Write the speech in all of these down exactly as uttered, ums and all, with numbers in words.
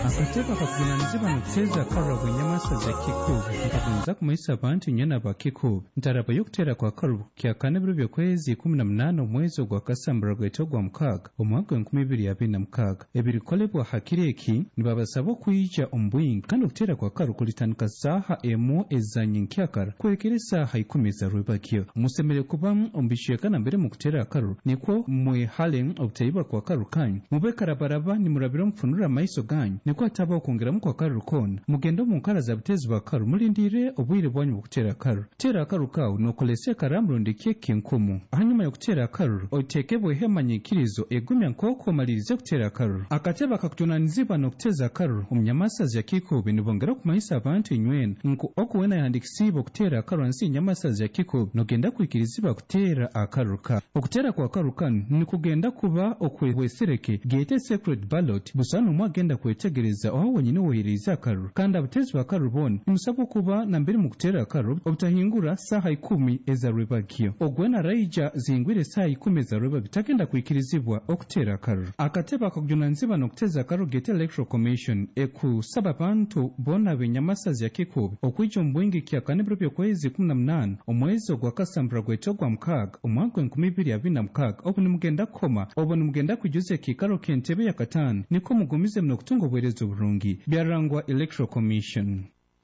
akateka kakugunanizibwa nokuteeza akarubu ennyamasa za kikubu nkakunza kumanyisa abantu nnyana ba kikubu ntaraba y'okuteera kwa akarubu kya kane biro by'okwezi kumi na munaana omwezi ogwa kasambula gwete ogwa mukaaga omwaka enkumi ibiri abiri na mukaaga ebirikolebwa hakiri eki nibabasaba okuyija omu bwingi kandi okuteera kwa akarubu kulitandika saaha emu ezanya nkyakara kwekera esaaha ikumi eza rwebagyo musemere kubamu omu bicweka nambere mu kuteera akarubu nikwo mwehale obutayibwa kwa akarubu kanyu mube karabaraba nimurabira omufunulira amaiso ganyu nikwo hataba okwongeramu kwa akarubu koona mugende omu nkala za buteezi bwa akarubu mulindire obwire bwanyu bw'okuteera akarubu teera akarubu kawe n'okolesa ekaramu rundi keki enkumu ahanyuma y'okuteera akarubu oteekebwe ehemanyikirizo egumya nk'oku omalirize okuteera akarubu akatebe akakutunanizibwa n'okuteeza akarubu omu nyamasa za kikuubi nibongera okumanyisa abantu inywena nku okuwena yahandikisiibwa okuteera akarubu hansi y'enyamasa za kikuubi nogenda kwikirizibwa kuteera akarubu ka okuteera kwa akarubu kanu nikugenda kuba okwehwesereke geete secret ballot busa n'omu agenda kwetegereza oho wenyini woyiriza akarubu kandi abuteezi ba akarubu boona nimusaba okuba nambere mu kuteera akarubu obutahingura saaha ikumi eza rwebagyo ogwena raija zihingwire saaha ikumi eza rwebagyo tagenda kwikirizibwa okuteera akarubu akatebe akakujunaanizibwa n'okuteeza akarubu geete electoral commission ekusaba abantu boona b'enyamasa za kikuubi okwija omu bwingi kya kane biro by'okwezi kumi na munaana omwezi ogwa kasambula gwete ogwa mukaaga omwaka enkumi ibiri abiri na mukaaga obu nimugenda kukoma obu nimugenda kujuza ekiikaro k'entebe ya kataano nikwo mugumize muno okutunga obuweereza oburungi byarangwa electoral commission.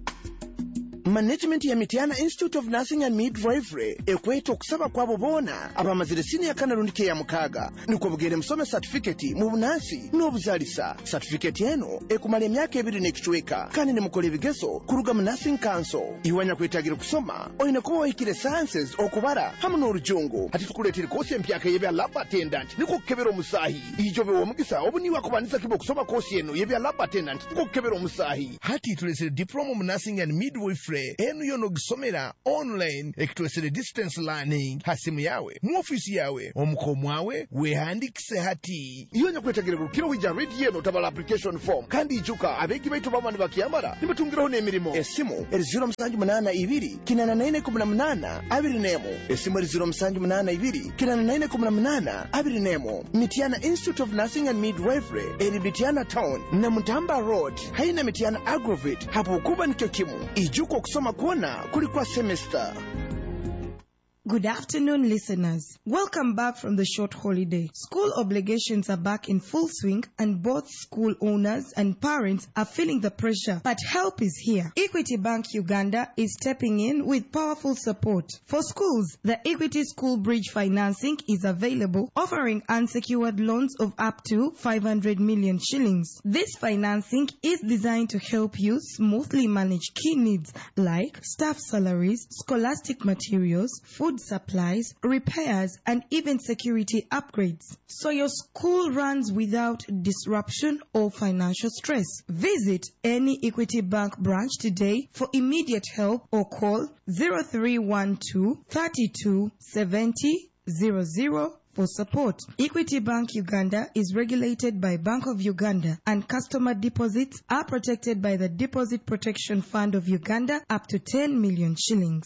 Management ya Mityana Institute of Nursing and Midwifery ekweta okusaba kwabo boona abamazire senior kana rundi ke ya mukaaga nikwo bugere musome certificate mu bunansi n'obuzalisa certificate eno ekumala emyaka ebiri n'ekicweka kandi ne mukola ebigezo kuruga mu nursing council iwanya kwetagira kusoma oyina kuba wahikire sciences okubara hamu n'orujungu ati tukuleetera kosi empyaka y'ebya lab attendant nikwo kukebera omusaahi ijobe w'omugisa obu niwe akubanisa kiba okusoma kosi eno y'ebya lab attendant nikwo kukebera omusaahi hati tulesere diploma mu nursing and midwifery enu yono gisomera online ekitwesere distance learning hasimu yawe mu ofisi yawe omukomo wawe wehandikise hati iyonya kwetagira kukiro wija read yeno tabala application form kandi ijuka abegi baitu bamani bakiyambara nibatungiraho n'emirimo esimu eri ziro musanju munana ibiri kinana naine kumi na munana abiri nemo esimu eri ziro musanju munana ibiri kinana naine kumi na munana abiri nemo Mityana Institute of Nursing and Midwifery eri Mityana Town na Mutamba Road haina Mityana Aggravate hapo kuba nikyo kimu ijuko kusoma kuona kulikuwa semester. Good afternoon, listeners. Welcome back from the short holiday. School obligations are back in full swing and both school owners and parents are feeling the pressure, but help is here. Equity Bank Uganda is stepping in with powerful support. For schools, the Equity School Bridge financing is available, offering unsecured loans of up to five hundred million shillings. This financing is designed to help you smoothly manage key needs like staff salaries, scholastic materials, food supplies, repairs, and even security upgrades, so your school runs without disruption or financial stress. Visit any Equity Bank branch today for immediate help or call zero three one two, three two seven zero zero zero for support. Equity Bank Uganda is regulated by Bank of Uganda, and customer deposits are protected by the Deposit Protection Fund of Uganda up to ten million shillings.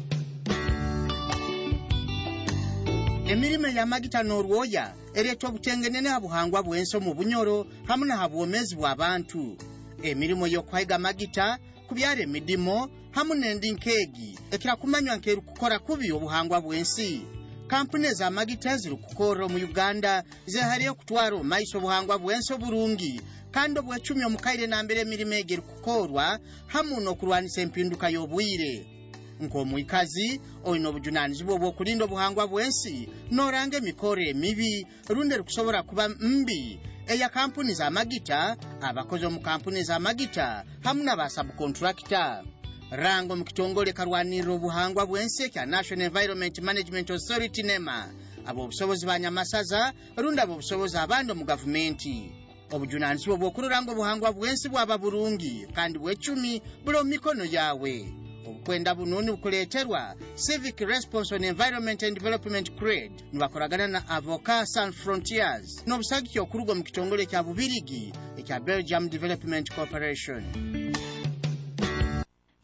Emirime ya magita n'orwoya ereetwa obutengenene habuhangwa bw'ensi mu bunyoro hamu na habwomezi bw'abantu. Emirimo y'okwayiga magita kubyara emidimo hamu n'endi nkeegi ekira kumanywa nkeru kukora kubi obuhangwa bw'ensi. Kampuni za magita ziri kukora mu Uganda zehariyo kutwara omaiso obuhangwa bw'ensi obulungi kandi obwecumi omukaire nambere emirime egeri kukorwa hamu n'okulwanisa empinduka y'obwire. Nk'omwikazi oyina obujunaanizibwa obw'okulinda obuhangwa bw'ensi n'oranga emikore emibi rundi kusobora kuba mbi eya kampuni za magita abakozi omu kampuni za magita hamu n'abasabukontrakita. Rango mu kitongole karwanirira obuhangwa bw'ensi ekya National Environment Management Authority NEMA ab'obusobozi banyamasaza rundi ab'obusobozi abandi mu gavumenti. Obujunaanizibwa obw'okuluranga obuhangwa bw'ensi bwaba bulungi kandi bw'ecumi buli omu mikono yawe. Obukwenda bununi bukuleeterwa Civic Response on Environment and Development C R E D nibakoragana na Avocat Sans Frontiers n'obusagiki okuruga mu kitongole kya Bubirigi ekya Belgium Development Corporation.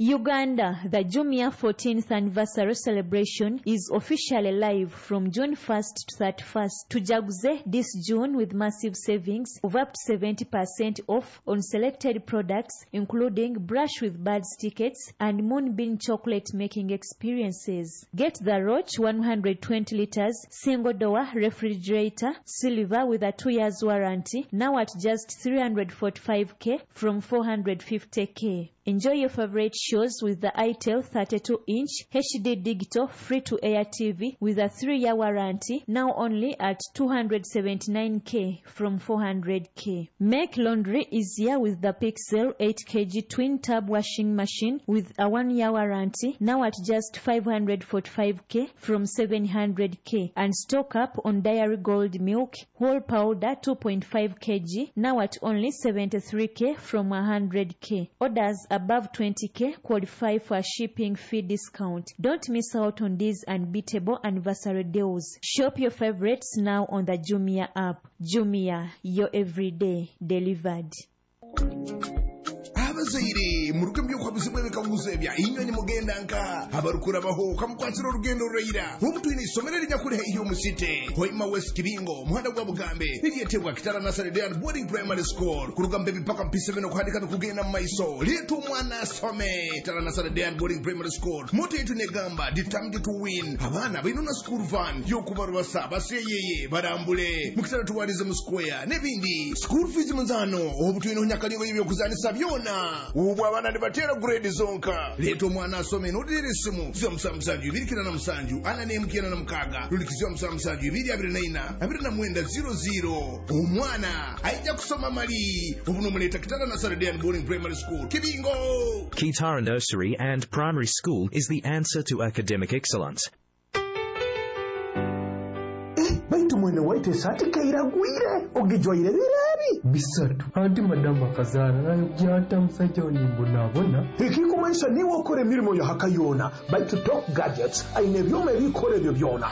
Uganda, the Jumia fourteenth anniversary celebration is officially live from June first to thirty-first. Tujaguze this June with massive savings of up to seventy percent off on selected products, including Brush with Buds tickets and Moonbeam chocolate making experiences. Get the Roach one hundred twenty liters single door refrigerator silver with a two years warranty now at just three hundred forty-five thousand from four hundred fifty thousand. Enjoy your favorite shows with the itel thirty-two inch H D digital free-to-air T V with a three year warranty now only at two hundred seventy-nine thousand from four hundred thousand. Make laundry easier with the Pixel eight kilogram twin tub washing machine with a one year warranty now at just five hundred forty-five thousand from seven hundred thousand. And stock up on Dairy Gold milk whole powder two point five kilograms now at only seventy-three thousand from one hundred thousand. Orders above twenty thousand qualify for a shipping fee discount. Don't miss out on these unbeatable anniversary deals. Shop your favorites now on the Jumia app. Jumia, your everyday delivered. abazaire muruke mbyo kwabuzimwe bikaguzebya inyoni mugenda nka abarukura baho kamukwatira urugendo rurayira umutu ine somere rijya kuri iyo musite hoima west kibingo muhanda gwa bugambe niriyetebwa kitara na Saredean boarding primary school kurugambe bipaka mpise bino kuhandika no kugenda maiso litu mwana some kitara na Saredean boarding primary school moto yetu negamba determined to win abana bino na school van yo kubarwa saba seyeye barambule mukitara tuwarize mu square nebindi school fees munzano obutu ino nyakalingo yibyo kuzanisa byona ubu abana ndibatera grade zonka leto mwana asome nodire simu zyo musamsanju ibirikira na musanju ana nemkiyana na mkaga rulikizyo musamsanju ibiri abiri na ina abiri na mwenda zero zero umwana aija kusoma mali ubu nomuleta kitara na Saredean boarding primary school Kibingo. Kitara Nursery and Primary School is the answer to academic excellence. baitu mwene waite sati kaira gwire ogijwaire birabi bisatu anti madama kazana nayo byata musajja onimbo nabona ikikumanisha niwo okore mirimo yo hakayona baitu Top Gadgets aine byome bikore byo byona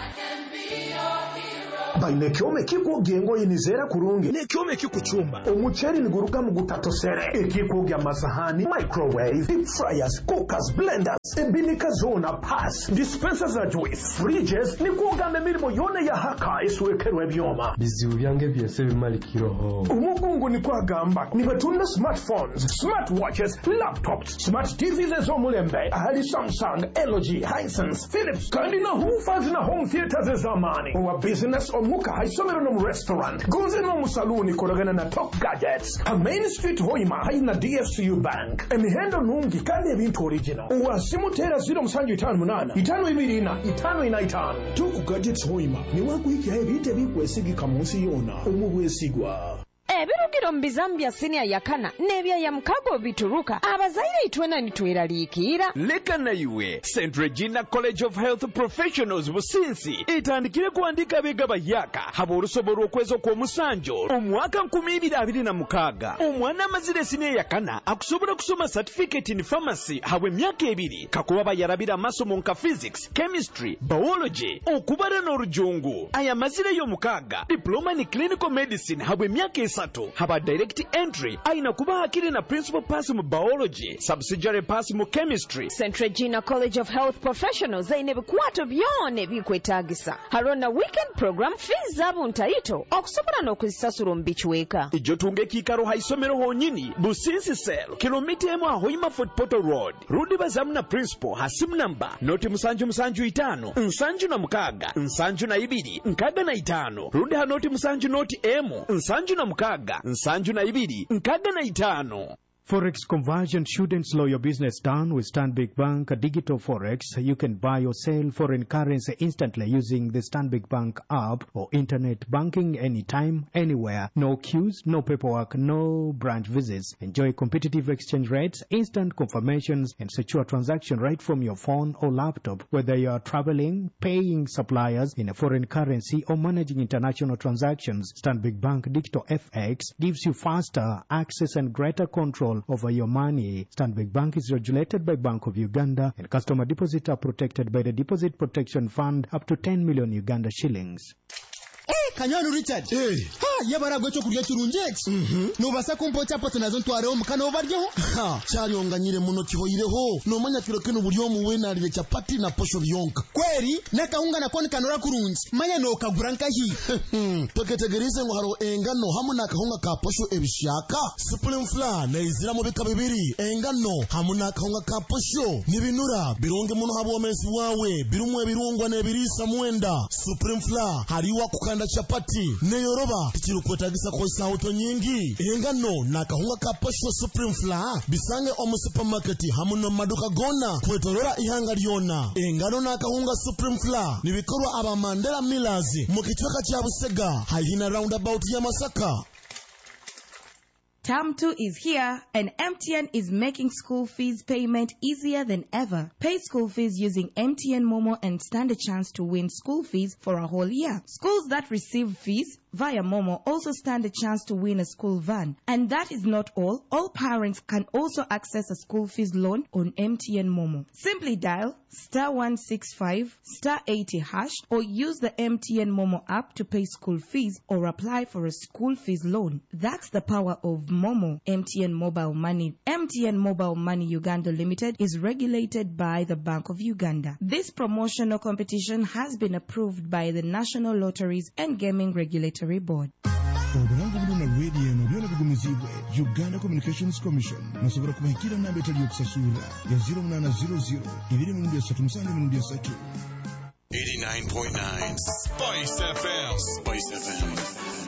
baine kyome kikugengo yinizera kurungi ne kyome kikuchumba omucheri niguruka mu gutatosere ekikugya amasahani microwave deep fryers cookers blenders ebinika zona pass dispensers za juice fridges nikugamba mirimo yone ya haka iswekerwe byoma bizibu byange byese bimalikiroho umugungu ni kwagamba ni batunda smartphones smartwatches laptops smart T Vs zo mulembe ahali Samsung L G Hisense Philips kandi na hoofers na home theaters zamani wa business omuka haisomero no restaurant goze no musaluni koragana na Top Gadgets a Main Street Hoima haina D F C U Bank emihendo nungi kandi ebintu original wa simutera zero musanju itanu munana itanu ibiri na itanu ina itanu Top Gadgets Hoima ni wakuiki ebite bikwesigika munsi yona omubwesigwa ebirugiro mbizambya senior yakana nebya ya mkago bituruka abazaire itwena nitweraliikira leka na iwe Saint Regina College of Health Professionals businsi itandikire kuandika bega bayaka habo urusoboro okwezo kwa musanjo omwaka nkumi ibiri abiri na mukaga omwana amazire senior yakana akusobora kusoma certificate in pharmacy habo emyaka ebiri kakuba bayarabira amasomo nka physics chemistry biology okubara n'orujungu aya mazire yo mukaga diploma in clinical medicine habo emyaka esatu haba direct entry aina kuba hakiri na principal pass mu biology subsidiary pass mu chemistry. Saint Regina College of Health Professionals aine bikwato byone bikwetagisa harona weekend program fees zabo ntaito okusobora n'okuzisasura mbichweka ijo tunge kikaro haisomero honyini businsi cell kilomita emu ahoima Fort Portal Road rudi bazamu na principal hasimu namba noti musanju musanju itano nsanju na mukaga nsanju na ibiri nkaga na itano rudi hanoti musanju noti emu nsanju na mukaga nsanju na ibiri nkaga na itano. Forex conversion shouldn't slow your business down with Stanbic Bank Digital Forex. You can buy or sell foreign currency instantly using the Stanbic Bank app or internet banking anytime, anywhere. No queues, no paperwork, no branch visits. Enjoy competitive exchange rates, instant confirmations, and secure transaction right from your phone or laptop. Whether you are traveling, paying suppliers in a foreign currency, or managing international transactions, Stanbic Bank Digital F X gives you faster access and greater control over your money. Stanbic Bank is regulated by Bank of Uganda, and customer deposits are protected by the Deposit Protection Fund up to ten million Uganda shillings. Kanyano Richard. Eh. Ha, yabaragwe cyo kurya kirunjeki. Mhm. No basa kompocha poto nazo ntwareho mukano obaryeho. Ha, cyariyonganyire muno kihoyireho. No manya kiroke no buryo mu wenarire chapati na posho byonka. Kweri nakahunga nakone kanora kurunji. Manya no kagura nkahi. Toketegerize ngo haro engano hamwe nakahunga ka posho ebishaka. Supreme Flour na izira mu bika bibiri. Engano hamwe nakahunga ka posho nibinura bironge muno habo omezi wawe birumwe birungwa nebirisa mwenda. Supreme Flour hariwa kukanda chapati neyoroba tikirukwetagisa ko sauto nyingi. Engano nakahunga ka posho Supreme Flour bisange omu supermarket hamwe no maduka gona kwetorora ihanga lyona. Engano nakahunga Supreme Flour nibikorwa aba Mandela Millers mu kichweka kya Busega haina roundabout ya Masaka. Term two is here, and M T N is making school fees payment easier than ever. Pay school fees using M T N Momo and stand a chance to win school fees for a whole year. Schools that receive fees via Momo also stand a chance to win a school van. And that is not all. All parents can also access a school fees loan on M T N Momo. Simply dial star one six five star eighty hash or use the M T N Momo app to pay school fees or apply for a school fees loan. That's the power of Momo. M T N Mobile Money. M T N Mobile Money Uganda Limited is regulated by the Bank of Uganda. This promotional competition has been approved by the National Lotteries and Gaming Regulatory Board. Obulangu buluna radio no byona bigumizibwe Uganda Communications Commission nasobora kubahikira nambe tali okusasura ya zero nine zero zero ibiri mu ndiyo satu musange mu ndiyo satu. eighty-nine point nine Spice F M. Spice F M.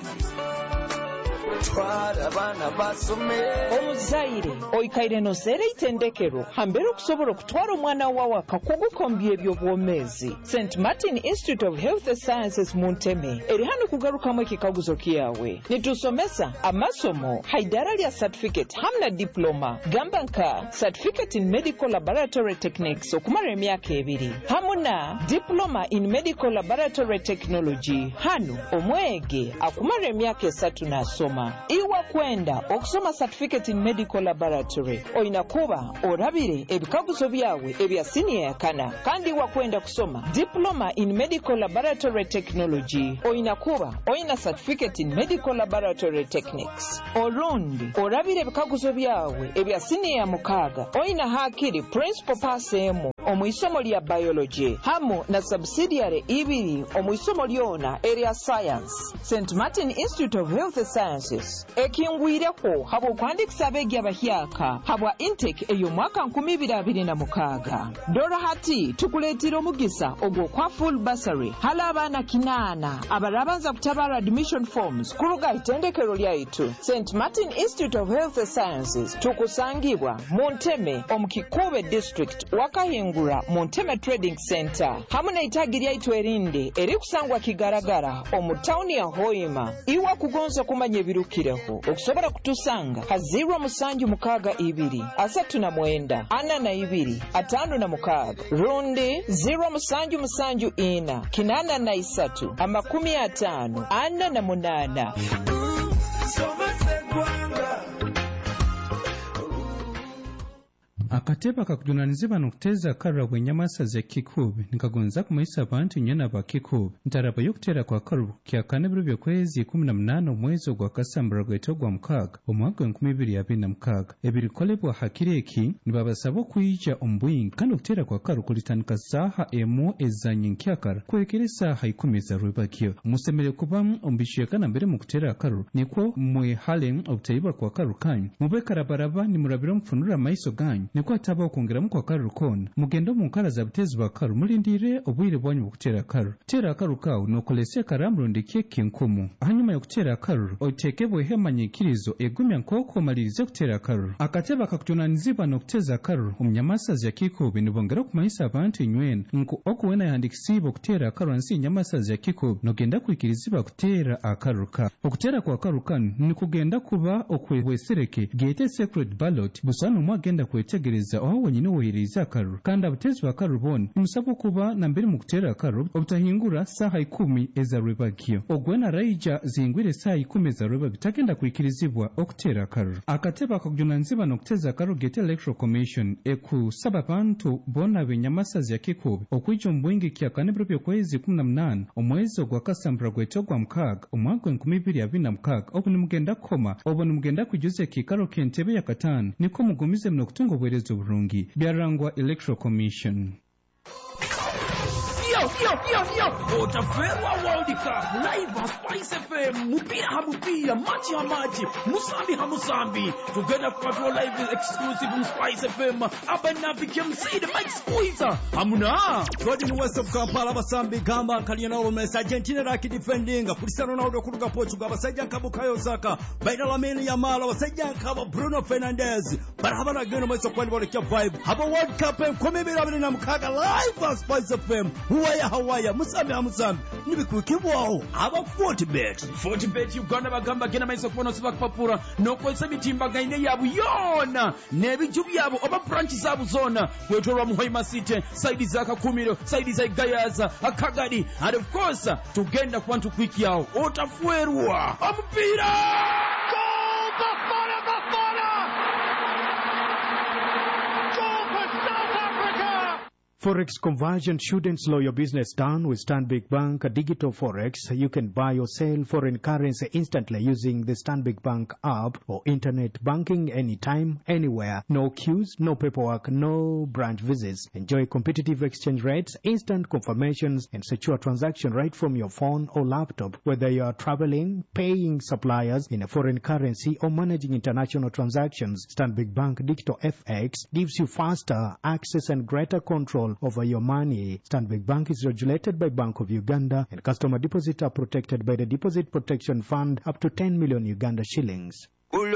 Twara bana basome omuzaire oikaire no sere itendekero hambere okusobola okutwara omwana wawe akakugukombya ebyobwomezi. Saint Martin Institute of Health Sciences Munteme eri hano kugarukamu ekikaguzo kiyawe nitusomesa amasomo haidara lya certificate hamna diploma gamba nka certificate in medical laboratory techniques okumara emyaka ebiri hamuna diploma in medical laboratory technology hano omwege akumara emyaka esatu nasoma. Iwa kwenda okusoma certificate in medical laboratory oina kuba orabire ebikaguzo byawe ebya senior yakana kandi iwa kwenda kusoma diploma in medical laboratory technology oina kuba oina certificate in medical laboratory techniques orundi orabire ebikaguzo byawe ebya senior mukaga oina hakiri principal pass emu omuisomo lya biology hamu na subsidiary ibiri omuisomo lyona area science. Saint Martin Institute of Health Sciences ekingwireko habo kwandikisa abegi abahyaka habwa intake eyo mwaka nkumi ibiri abiri na mukaga. Dora hati tukuletira omugisa ogwo kwa full bursary hala abana kinana abarabanza kutabara admission forms kuruga itendekero lyaitu. Saint Martin Institute of Health Sciences tukusangibwa Munteme omukikube district wakahingura Munteme Trading Center hamuna itagiri yaitu erinde eri kusangwa kigaragara omu town ya Hoima. Iwa kugonza kumanye birukireho okusobora kutusanga hazirwa musanju mukaga ibiri asatu na mwenda ana na ibiri atano na mukaga rundi zero musanju musanju ina kinana na isatu amakumi atano ana na munana. Akateba kakujunaniziba nokuteza karra bwenyamasa ze kikubi nikagonza kumaisa abantu nyana ba kikubi ntaraba yokutera kwa karu kya kane biro kwezi kumi na munane omwezi ogwa Kasambura gwetogwa mukaga omwaka nkumi ibiri abiri na mukaga ebirikolebwa hakireki nibabasaba kuyija ombwingi kandi okutera kwa karu kulitandika saha emu ezanye nkyakara kwekera saha ikumi za rwebakyo musemere kubamu ombishiyekana mbere mu kutera karu niko mwe halen obutayiba kwa karu kanyu mube karabaraba nimurabira mfunura maiso ganyu niko ataba okongeramu kwa karu kona mugendo mu nkara za butezi ba karu mulindire obwire bwanyu bukutera karu tera karu kawo nokolese karamrundi keke nkumu hanyuma yokutera karu otekebwe hemanyikirizo egumya nkoko malirize kutera karu akateba kakutunanizibwa nokuteza karu omunyamasa za kikubi nibongera kumaisa abantu inywena nku okuwena yandikisibo kutera karu ansi nyamasa za kikubi nogenda kuikirizibwa kutera akaru ka okutera kwa karu kanu nikugenda kuba okwebwesereke gete secret ballot busanu mwagenda kwetege kutegereza aho wenyine wohereza akaruru kandi abatezi ba karuru bone nimusabwa kuba na mbere mu gutera akaruru obutahingura saha ikumi ezarwebagio ogwena raija zihingwire saha ikumi ezarweba bitagenda kurikirizibwa okutera akaruru akateba akakugyona nzibano okuteza akaruru gete electoral commission ekusaba abantu bona benyamasazi ya kikubi okwijja omu bwengiki akanebiro by'okwezi kumi na munana omwezi ogwa kasambura gwete ogwa mukaaga omwaka enkumi ibiri abiri na mukaaga obu nimugenda kukoma obu nimugenda kwijuza ekikaro k'entebe ya kataano niko mugumize muno okutunga obuweereza oburungi byarangwa electoral commission. Yo, yo, yo, yo! Otaferwa World Cup live on Spice F M. Mupira ha mupira, machi ha machi, musambi ha musambi. Together kwa live exclusive on Spice F M. Abana became see the Mike Squeezer. Hamuna. God in West of Kampala basambi gamba Kaliana Olmes Argentina raki defending. Cristiano Ronaldo kuruka Portugal basajja kabukayo Saka. Baina Lamine Yamal basajja kaba Bruno Fernandes. Barabara geno mweso kwani bolekya vibe. Haba World Cup komebera abiri na mukaga live on Spice F M. Huwaya Hawaya musambi hamusambi nibikukibwaho aba Fortbet. Fortbet Uganda bagamba gena maiso kubono siba kupapura nokozesa mitimbagane yabu yona nebiju byabo oba branch zabu zona kwetolwa mu Hoima City side za Kakumiro side za Gayaza Akagadi and of course tugenda kwantu kwiki yao otafuerwa omupira goal Bafana Bafana goal for South Africa. Forex conversion shouldn't slow your business down with Stanbic Bank Digital Forex. You can buy or sell foreign currency instantly using the Stanbic Bank app or internet banking anytime, anywhere. No queues, no paperwork, no branch visits. Enjoy competitive exchange rates, instant confirmations, and secure transaction right from your phone or laptop. Whether you are traveling, paying suppliers in a foreign currency, or managing international transactions, Stanbic Bank Digital F X gives you faster access and greater control over your money. Stanbic Bank is regulated by Bank of Uganda, and customer deposits are protected by the Deposit Protection Fund up to ten million Uganda shillings.